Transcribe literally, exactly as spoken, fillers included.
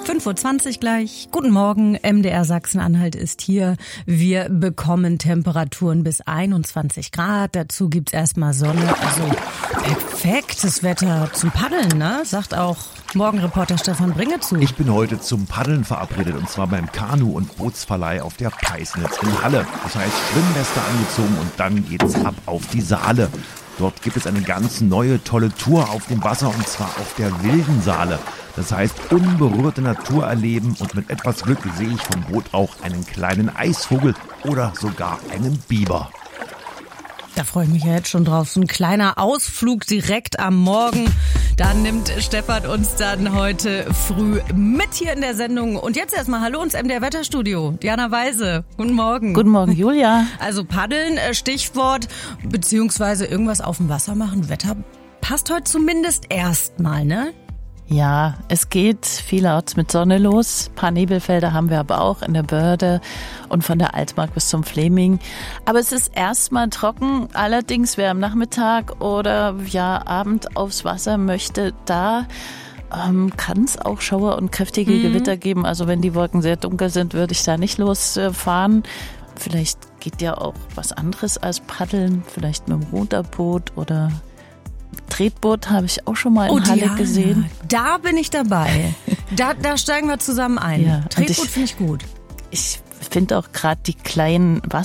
fünf Uhr zwanzig gleich. Guten Morgen, M D R Sachsen-Anhalt ist hier. Wir bekommen Temperaturen bis einundzwanzig Grad. Dazu gibt's erstmal Sonne. Also perfektes Wetter zum Paddeln, ne? Sagt auch Morgenreporter Stefan Bringe zu. Ich bin heute zum Paddeln verabredet und zwar beim Kanu- und Bootsverleih auf der Peisnitz in Halle. Das heißt, Schwimmweste angezogen und dann geht's ab auf die Saale. Dort gibt es eine ganz neue, tolle Tour auf dem Wasser und zwar auf der wilden Saale. Das heißt, unberührte Natur erleben und mit etwas Glück sehe ich vom Boot auch einen kleinen Eisvogel oder sogar einen Biber. Da freue ich mich ja jetzt schon drauf. So ein kleiner Ausflug direkt am Morgen. Da nimmt Stefan uns dann heute früh mit hier in der Sendung. Und jetzt erstmal Hallo ins M D R Wetterstudio. Diana Weise, guten Morgen. Guten Morgen, Julia. Also Paddeln, Stichwort, beziehungsweise irgendwas auf dem Wasser machen. Wetter passt heute zumindest erstmal, ne? Ja, es geht vielerorts mit Sonne los. Ein paar Nebelfelder haben wir aber auch in der Börde und von der Altmark bis zum Fleming. Aber es ist erstmal trocken. Allerdings, wer am Nachmittag oder ja Abend aufs Wasser möchte, da ähm, kann es auch Schauer und kräftige mhm. Gewitter geben. Also wenn die Wolken sehr dunkel sind, würde ich da nicht losfahren. Vielleicht geht ja auch was anderes als Paddeln, vielleicht mit dem Ruderboot oder Tretboot habe ich auch schon mal in oh, Halle Diana, gesehen. Da bin ich dabei. Da, da steigen wir zusammen ein. Ja, Tretboot finde ich gut. Ich finde auch gerade die kleinen Wasser